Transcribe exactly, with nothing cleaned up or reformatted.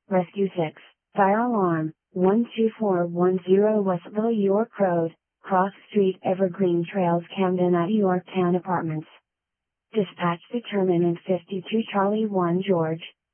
Rescue six, Fire Alarm, one two four one zero Westville York Road, Cross Street Evergreen Trails Camden at Yorktown Apartments. Dispatch determinant fifty-two Charlie one George,